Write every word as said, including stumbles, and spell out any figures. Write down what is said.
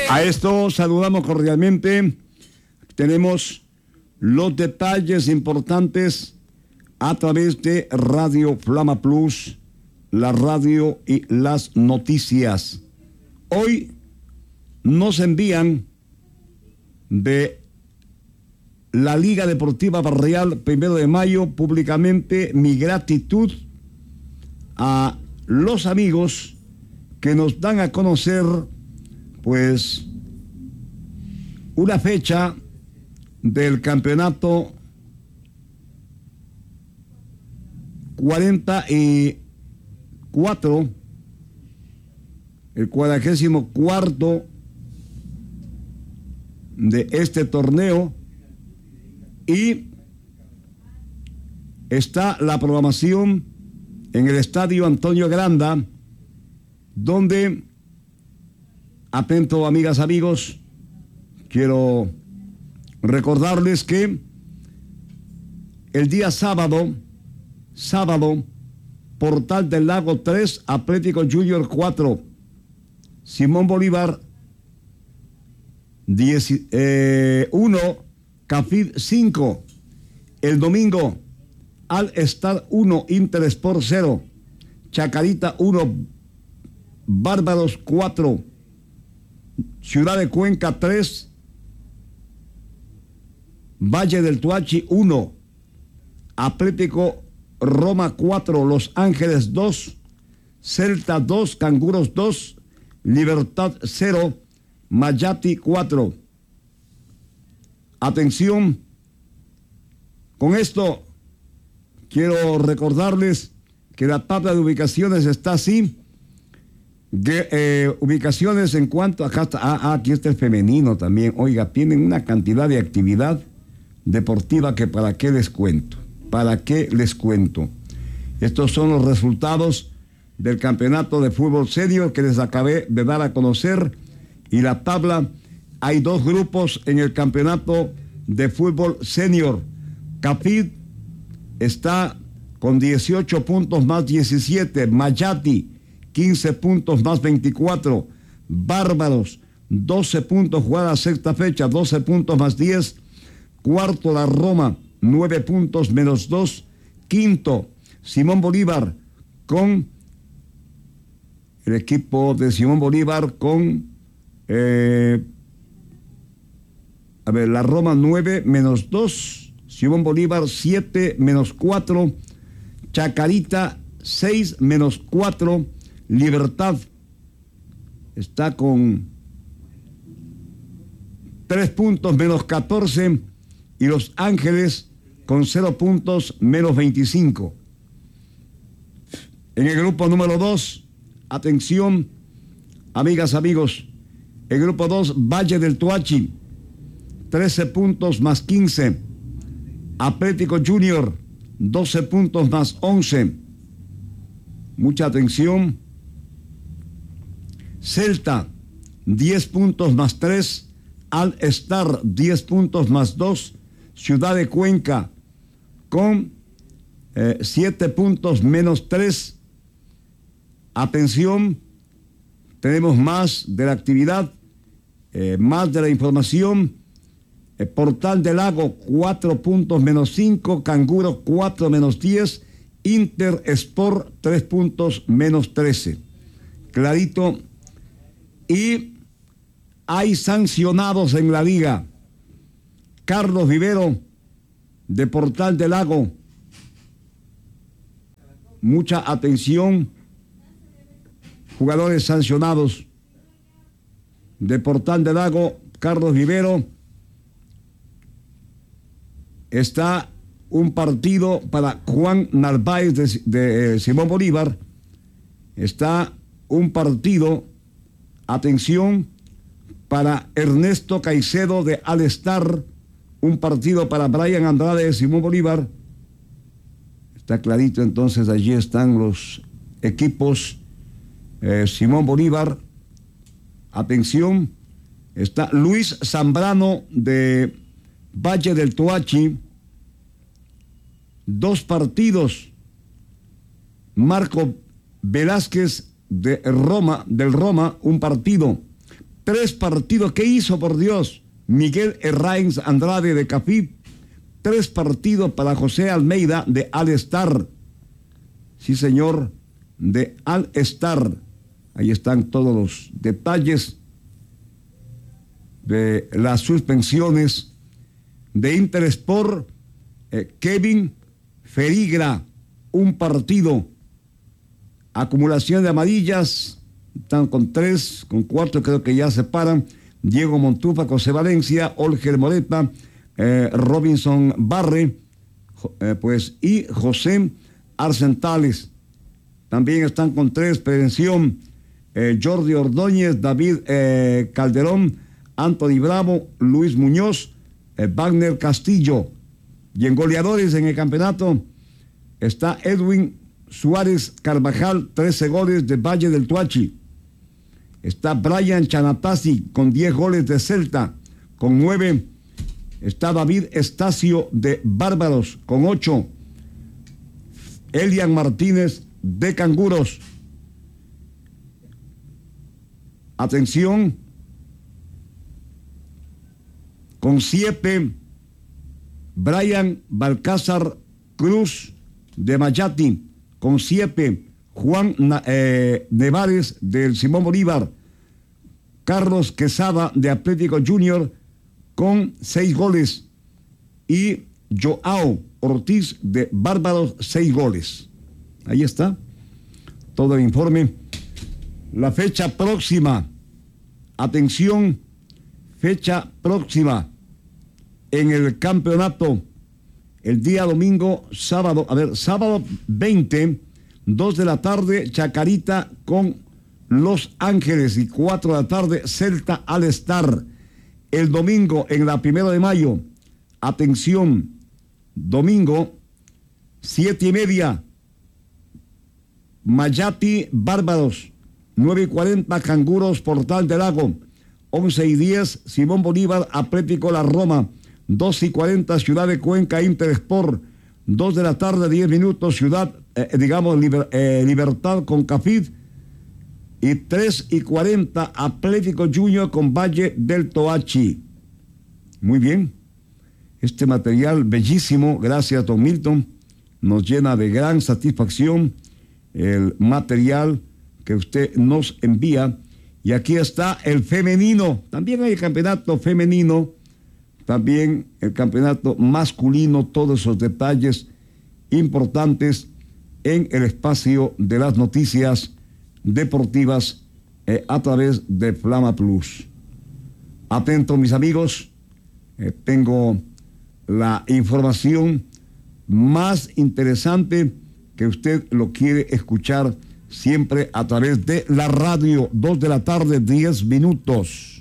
A esto saludamos cordialmente. Tenemos los detalles importantes a través de Radio Flama Plus, la radio y las noticias. Hoy nos envían de la Liga Deportiva Barrial Primero de Mayo públicamente mi gratitud a los amigos que nos dan a conocer pues una fecha del campeonato cuarenta y cuatro, el cuadragésimo cuarto de este torneo, y está la programación en el estadio Antonio Granda, donde, atento amigas, amigos, quiero recordarles que el día sábado, sábado, Portal del Lago tres, Atlético Junior cuatro, Simón Bolívar uno, Cafid cinco. El domingo, Al Star uno, Intersport cero, Chacarita uno, Bárbaros cuatro, Ciudad de Cuenca tres, Valle del Tuachi uno, Atlético Roma cuatro, Los Ángeles dos, Celta dos, Canguros dos, Libertad cero, Mayati cuatro. Atención, con esto quiero recordarles que la tabla de ubicaciones está así. De, eh, ubicaciones en cuanto acá está, ah, aquí está el femenino también. Oiga, tienen una cantidad de actividad deportiva que para qué les cuento, para qué les cuento. Estos son los resultados del campeonato de fútbol senior que les acabé de dar a conocer, y la tabla. Hay dos grupos en el campeonato de fútbol senior. Cafid está con dieciocho puntos más diecisiete, Mayati quince puntos más veinticuatro, Bárbaros doce puntos, jugada sexta fecha, doce puntos más diez, cuarto la Roma nueve puntos menos dos, quinto Simón Bolívar con el equipo de Simón Bolívar con eh, a ver, la Roma nueve menos dos, Simón Bolívar siete menos cuatro, Chacarita seis menos cuatro, Libertad está con tres puntos menos catorce, y Los Ángeles con cero puntos menos veinticinco. En el grupo número dos, atención, amigas, amigos, el grupo dos, Valle del Tuachi, trece puntos más quince, Atlético Junior, doce puntos más once. Mucha atención. Celta, diez puntos más tres, Al Star, diez puntos más dos, Ciudad de Cuenca, con eh, siete puntos menos tres. Atención, tenemos más de la actividad, eh, más de la información. El Portal del Lago, cuatro puntos menos cinco, Canguro cuatro menos diez, Inter Sport tres puntos menos trece. Clarito. Y hay sancionados en la liga. Carlos Vivero, de Portal del Lago. Mucha atención. Jugadores sancionados de Portal del Lago, Carlos Vivero. Está un partido para Juan Narváez de, de eh, Simón Bolívar. Está un partido, atención, para Ernesto Caicedo de Al Star. Un partido para Brian Andrade de Simón Bolívar. Está clarito, entonces allí están los equipos. eh, Simón Bolívar, atención, está Luis Zambrano de Valle del Tuachi, dos partidos. Marco Velázquez de Roma, del Roma, un partido. Tres partidos. ¿Qué hizo, por Dios? Miguel Herráez Andrade de Cafí. Tres partidos para José Almeida de All Star. Sí, señor, de All Star. Ahí están todos los detalles de las suspensiones de Intersport. Eh, Kevin Ferigra, un partido. Acumulación de amarillas, están con tres, con cuatro creo que ya se paran. Diego Montufa, José Valencia, Olger Moreta, eh, Robinson Barre, eh, pues, y José Arcentales. También están con tres, prevención, eh, Jordi Ordóñez, David eh, Calderón, Anthony Bravo, Luis Muñoz, eh, Wagner Castillo. Y en goleadores en el campeonato está Edwin Suárez Carvajal, trece goles de Valle del Tuachi. Está Brian Chanatasi con diez goles de Celta, con nueve. Está David Estacio de Bárbaros, con ocho. Elian Martínez de Canguros. Atención, con siete. Brian Balcázar Cruz de Mayati, con siete. Juan eh, Nevares del Simón Bolívar. Carlos Quesada de Atlético Junior con seis goles. Y Joao Ortiz de Bárbaros, seis goles. Ahí está todo el informe. La fecha próxima. Atención, fecha próxima en el campeonato. El día domingo, sábado, a ver, sábado veinte, dos de la tarde, Chacarita con Los Ángeles, y cuatro de la tarde, Celta All Star. El domingo, en la primera de mayo, atención, domingo, siete y media, Mayati Bárbaros, nueve y cuarenta, Canguros Portal del Lago, once y diez, Simón Bolívar Atlético La Roma, doce y cuarenta, Ciudad de Cuenca Intersport, dos de la tarde, diez minutos, Ciudad, eh, digamos, liber, eh, Libertad con Cafid, y tres y cuarenta, Atlético Junior con Valle del Toachi. Muy bien, este material bellísimo, gracias don Milton, nos llena de gran satisfacción el material que usted nos envía. Y aquí está el femenino, también hay el campeonato femenino, también el campeonato masculino, todos esos detalles importantes en el espacio de las noticias deportivas eh, a través de Flama Plus. Atento, mis amigos, eh, tengo la información más interesante que usted lo quiere escuchar siempre a través de la radio. Dos de la tarde, diez minutos.